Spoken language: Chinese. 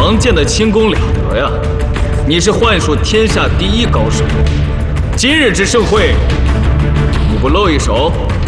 王健的轻功了得呀！你是幻术天下第一高手，今日之盛会，你不露一手？